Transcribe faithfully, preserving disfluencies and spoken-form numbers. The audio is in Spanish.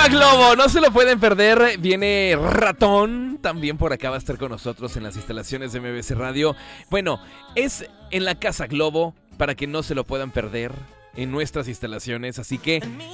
Casa Globo, no se lo pueden perder. Viene Ratón, también por acá va a estar con nosotros en las instalaciones de M B C Radio. Bueno, es en la Casa Globo para que no se lo puedan perder en nuestras instalaciones. Así que